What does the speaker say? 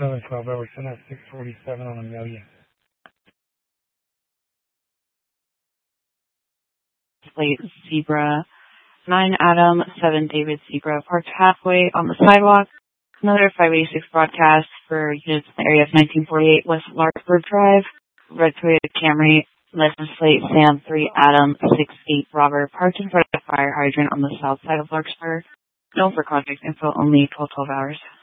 Southern 12 hours, send out 647 on Amelia. Late Zebra, 9 Adam, 7 David Zebra, parked halfway on the sidewalk. Another 586 broadcast for units in the area of 1948 West Larkspur Drive. Red Toyota Camry, license plate Sam 3 Adam 68 Robert, parked in front of the fire hydrant on the south side of Larkspur. Known for contact info only 12 hours.